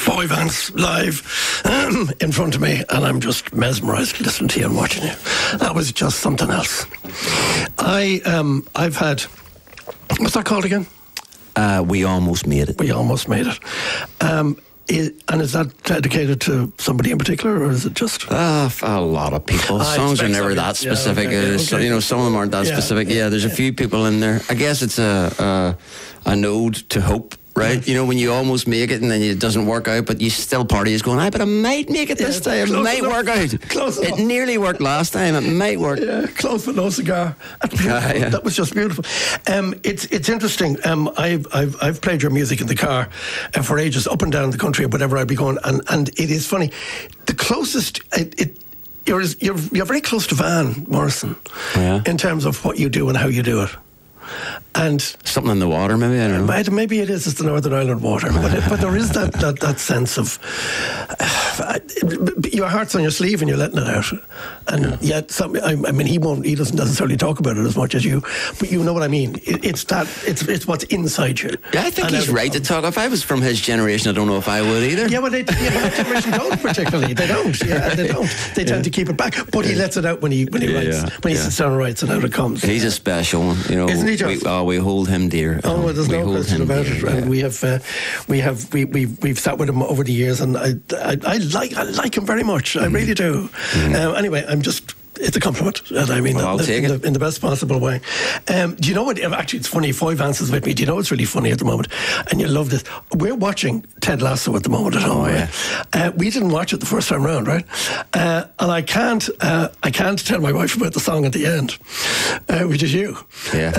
Foy Vance live in front of me, and I'm just mesmerised listening to you and watching you. That was just something else. I've had, what's that called again? We Almost Made It. We Almost Made It. And is that dedicated to somebody in particular, or is it just a lot of people? Songs are never that specific. Okay. You know, some of them aren't that specific. Yeah, there's a few people in there. I guess it's a ode to hope. Right, you know, when you almost make it and then it doesn't work out, but you still party is going, but I might make it this time. It might work out. It nearly worked last time. It might work. Yeah, close but no cigar. That's beautiful. That was just beautiful. It's interesting. I've played your music in the car for ages, up and down the country, whatever I'd be going, and it is funny. The closest you're very close to Van Morrison in terms of what you do and how you do it. And something in the water, maybe, I don't know. Maybe it is. It's the Northern Ireland water, but there is that sense of your heart's on your sleeve and you're letting it out. And yet, I mean, he doesn't necessarily talk about it as much as you, but you know what I mean. It's what's inside you. Yeah, I think he's right to talk. If I was from his generation, I don't know if I would either. Yeah, well, that generation don't particularly. They don't. Yeah, they don't. They tend to keep it back, but he lets it out when he writes. When he sits down and writes, and out it comes. He's a special one, you know. Isn't he just? We hold him dear. Oh, well, there's no question about it. And we've sat with him over the years, and I like him very much. I really do. Anyway, it's a compliment, and I mean I'll take it in the best possible way. Do you know what? Actually, it's funny. Foy Vance is with me. Do you know what's really funny at the moment? And you love this. We're watching Ted Lasso at the moment at home. Right? We didn't watch it the first time round, right? And I can't tell my wife about the song at the end, which is you. Yeah.